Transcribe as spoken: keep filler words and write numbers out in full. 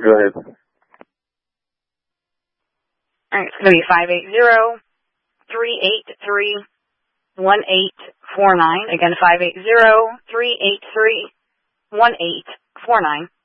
Go ahead. All right, it's going to be five eight zero, three eight three, one eight four nine. Again, five eight zero, three eight three, one eight four nine.